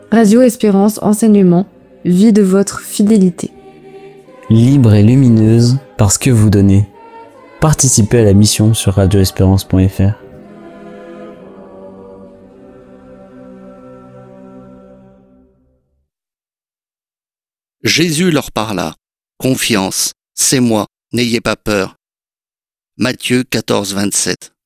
Radio Espérance Enseignement, vie de votre fidélité. Libre et lumineuse parce que vous donnez. Participez à la mission sur radioespérance.fr. Jésus leur parla. Confiance, c'est moi, n'ayez pas peur. Matthieu 14, 27.